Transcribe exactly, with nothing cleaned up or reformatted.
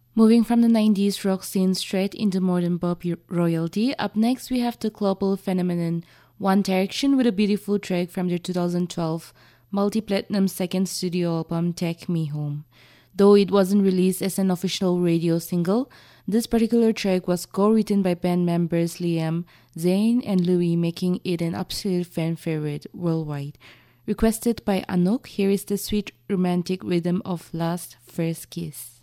Moving from the nineties rock scene straight into modern pop royalty, up next we have the global phenomenon One Direction with a beautiful track from their two thousand twelve multi-platinum second studio album Take Me Home. Though it wasn't released as an official radio single, this particular track was co-written by band members Liam, Zayn and Louis, making it an absolute fan favorite worldwide. Requested by Anouk, here is the sweet romantic rhythm of Last First Kiss.